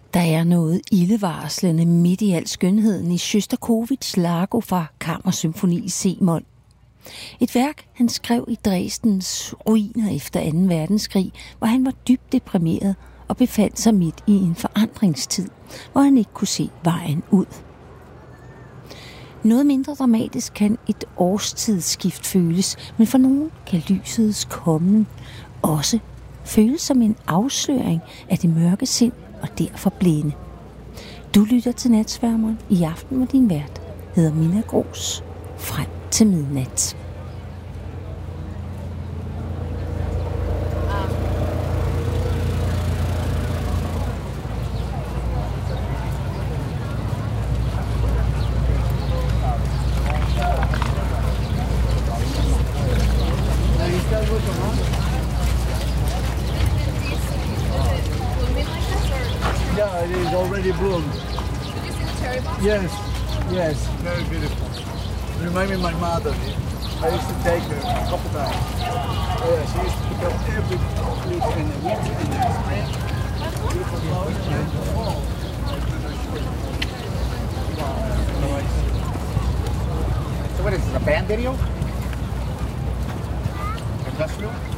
Der er noget ildevarslende midt i al skønheden i Sjostakovitjs Largo fra Kammersymfoni i C-mol. Et værk, han skrev i Dresdens ruiner efter 2. verdenskrig, hvor han var dybt deprimeret og befandt sig midt i en forandringstid, hvor han ikke kunne se vejen ud. Noget mindre dramatisk kan et årstidsskift føles, men for nogen kan lysets komme også føles som en afsløring af det mørke sind og derfor blinde. Du lytter til Natsværmeren. I aften med din vært hedder Minna Grooss. Frem til midnat. Yeah, it is already bloomed. Did you see the cherry blossom? Yes, very beautiful. Remind me of my mother. I used to take her a couple times. Yeah, she used to pick up every leaf in the winter and the spring. Beautiful flowers and the fall. So what is this, a band video? Industrial?